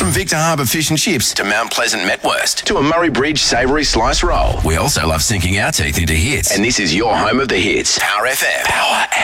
From Victor Harbour Fish and Chips to Mount Pleasant Metwurst to a Murray Bridge savoury slice roll. We also love sinking our teeth into hits. And this is your home of the hits. Power FM. Power